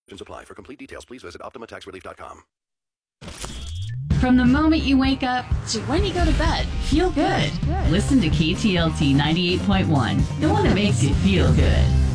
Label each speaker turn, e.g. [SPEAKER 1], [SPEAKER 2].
[SPEAKER 1] Apply. For complete details, please visit OptimaTaxRelief.com.
[SPEAKER 2] From the moment you wake up to when you go to bed, feel good. Listen to KTLT 98.1, the one that makes you feel good.